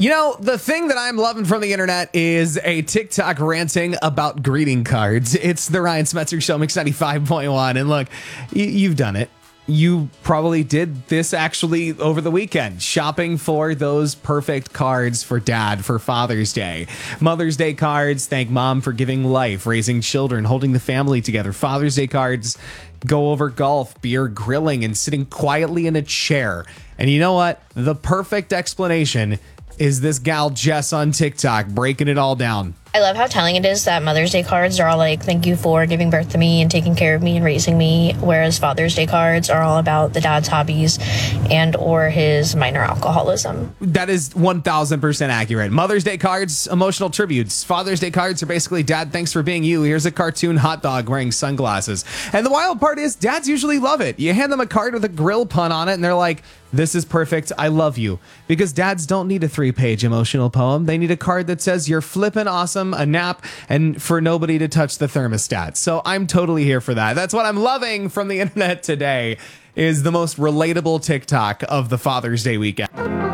You know, the thing that I'm loving from the internet is a TikTok ranting about greeting cards. It's the Ryan Smetzer Show, Mix 95.1. And look, you've done it. You probably did this actually over the weekend, shopping for those perfect cards for dad for Father's Day. Mother's Day cards, thank mom for giving life, raising children, holding the family together. Father's Day cards, go over golf, beer, grilling, and sitting quietly in a chair. And you know what? The perfect explanation is this gal Jess on TikTok breaking it all down. I love how telling it is that Mother's Day cards are all like, thank you for giving birth to me and taking care of me and raising me, whereas Father's Day cards are all about the dad's hobbies and or his minor alcoholism. That is 1000% accurate. Mother's Day cards, emotional tributes. Father's Day cards are basically, Dad, thanks for being you. Here's a cartoon hot dog wearing sunglasses. And the wild part is dads usually love it. You hand them a card with a grill pun on it and they're like, this is perfect. I love you. Because dads don't need a 3-page emotional poem. They need a card that says you're flippin' awesome, a nap, and for nobody to touch the thermostat. So I'm totally here for that. That's what I'm loving from the internet today, is the most relatable TikTok of the Father's Day weekend.